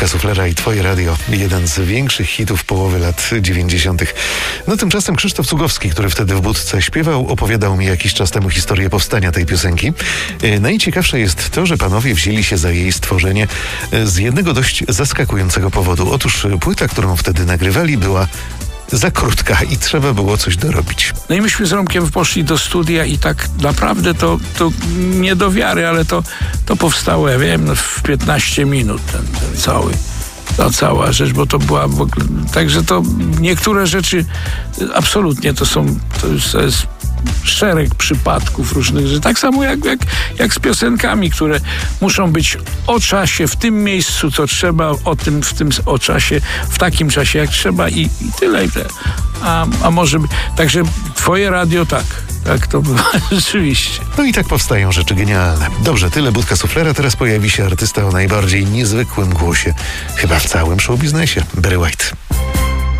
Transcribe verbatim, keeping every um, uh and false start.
Budka Suflera i Twoje radio. Jeden z większych hitów połowy lat dziewięćdziesiątych. No tymczasem Krzysztof Cugowski, który wtedy w Budce śpiewał, opowiadał mi jakiś czas temu historię powstania tej piosenki. Najciekawsze jest to, że panowie wzięli się za jej stworzenie z jednego dość zaskakującego powodu. Otóż płyta, którą wtedy nagrywali, była za krótka i trzeba było coś dorobić. No i myśmy z Romkiem poszli do studia i tak naprawdę to, to nie do wiary, ale to, to powstało, ja wiem, no w piętnaście minut ten, ten cały, ta cała rzecz, bo to była w ogóle, także to niektóre rzeczy absolutnie to są, to jest, to jest szereg przypadków różnych rzeczy. Tak samo jak, jak, jak z piosenkami, które muszą być o czasie, w tym miejscu, co trzeba, o tym, w tym o czasie, w takim czasie, jak trzeba i, i tyle. A, a może... Także Twoje radio tak. Tak to bywa, rzeczywiście. No i tak powstają rzeczy genialne. Dobrze, tyle Budka Suflera. Teraz pojawi się artysta o najbardziej niezwykłym głosie chyba w całym showbiznesie. Barry White.